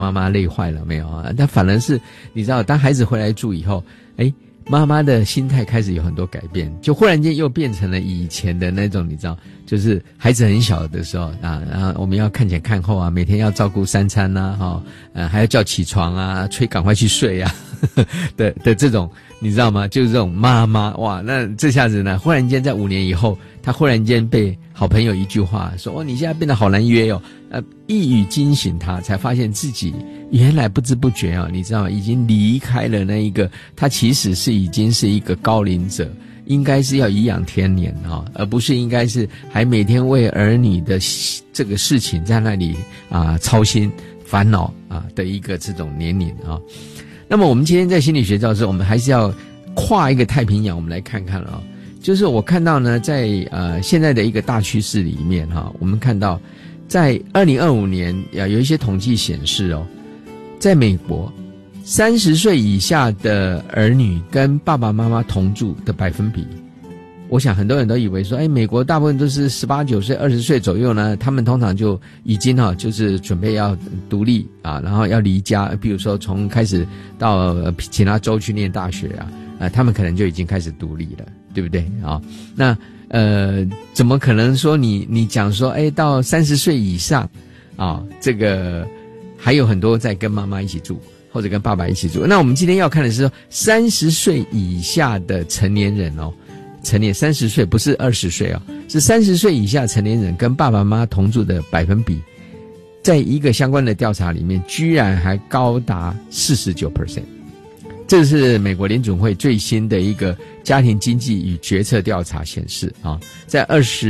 妈妈累坏了没有啊？但反而是你知道，当孩子回来住以后，妈妈的心态开始有很多改变，就忽然间又变成了以前的那种，你知道，就是孩子很小的时候啊，然后我们要看前看后啊，每天要照顾3餐啊，还要叫起床啊，催赶快去睡啊的这种，你知道吗？就是这种妈妈，哇，那这下子呢，忽然间在5年以后，他忽然间被好朋友一句话说，你现在变得好难约哦，一语惊醒他，才发现自己原来不知不觉啊，你知道吗？已经离开了那一个，他其实是已经是一个高龄者，应该是要颐养天年啊，而不是应该是还每天为儿女的这个事情在那里操心烦恼的一个这种年龄啊。那么我们今天在心理学教室，我们还是要跨一个太平洋，我们来看看啊，就是我看到呢，在现在的一个大趋势里面我们看到在2025年有一些统计显示在美国30岁以下的儿女跟爸爸妈妈同住的百分比，我想很多人都以为说，美国大部分都是18、19岁、20岁左右呢，他们通常就已经就是准备要独立然后要离家，比如说从开始到其他州去念大学他们可能就已经开始独立了，对不对那怎么可能说你讲说到30岁以上这个还有很多在跟妈妈一起住或者跟爸爸一起住。那我们今天要看的是说30岁以下的成年人成年30岁不是20岁是30岁以下成年人跟爸爸妈妈同住的百分比，在一个相关的调查里面居然还高达 49%。这是美国联准会最新的一个家庭经济与决策调查显示在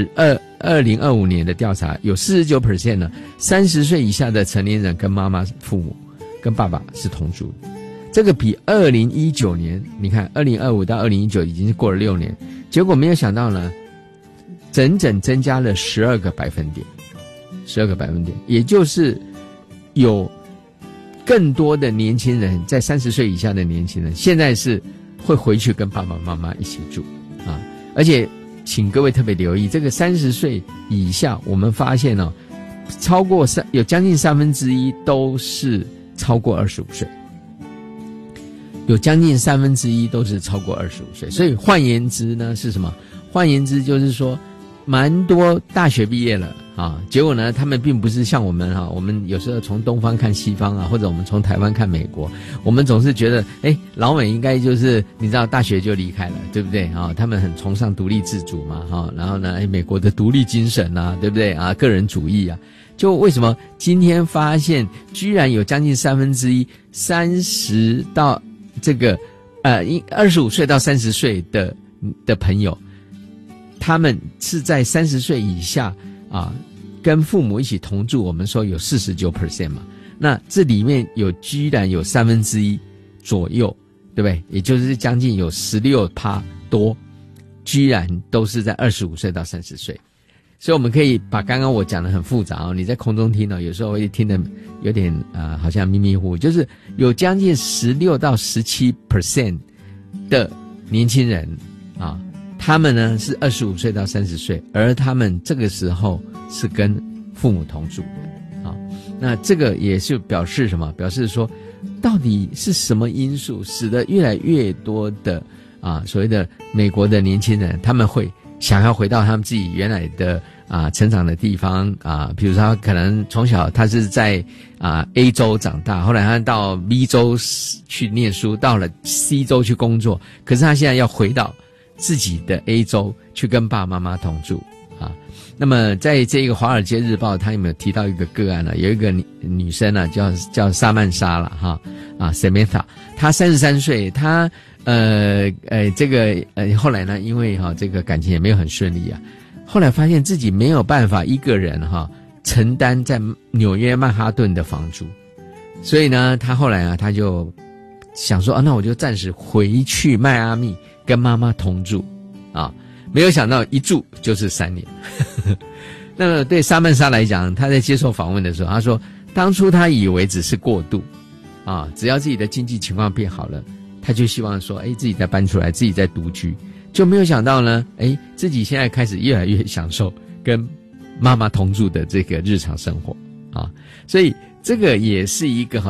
2025年的调查有 49% 呢，30岁以下的成年人跟妈妈、父母、跟爸爸是同住的。这个比2019年，你看2025到2019已经是过了6年，结果没有想到呢，整整增加了12个百分点，12个百分点，也就是有更多的年轻人，在30岁以下的年轻人，现在是会回去跟爸爸妈妈一起住而且请各位特别留意，这个30岁以下，我们发现超过有将近1/3都是超过25岁，有将近1/3都是超过25岁。所以换言之呢是什么？换言之就是说，蛮多大学毕业了结果呢，他们并不是像我们我们有时候从东方看西方或者我们从台湾看美国，我们总是觉得老美应该就是你知道大学就离开了，对不对他们很崇尚独立自主嘛然后呢美国的独立精神对不对个人主义就为什么今天发现居然有将近1/3 30到这个25岁到30岁的朋友，他们是在30岁以下跟父母一起同住，我们说有 49% 嘛，那这里面居然有1/3左右，对不对？也就是将近有16%多，居然都是在25岁到30岁。所以我们可以把刚刚我讲的很复杂你在空中听有时候会听得有点好像迷迷糊糊，就是有将近16到17% 的年轻人他们呢是25岁到30岁，而他们这个时候是跟父母同住的那这个也是表示什么？表示说到底是什么因素使得越来越多的所谓的美国的年轻人，他们会想要回到他们自己原来的成长的地方比如说他可能从小他是在A 州长大，后来他到 B 州去念书，到了 C 州去工作，可是他现在要回到自己的 A 州去跟爸爸妈妈同住那么在这个华尔街日报，他有没有提到一个个案有一个女生叫萨曼莎了Samantha， 她33岁，她这个后来呢，因为这个感情也没有很顺利后来发现自己没有办法一个人承担在纽约曼哈顿的房租，所以呢，她后来她就想说那我就暂时回去迈阿密跟妈妈同住没有想到一住就是3年那么对萨曼莎来讲，她在接受访问的时候，她说当初她以为只是过渡只要自己的经济情况变好了，她就希望说自己再搬出来，自己再独居，就没有想到呢自己现在开始越来越享受跟妈妈同住的这个日常生活所以这个也是一个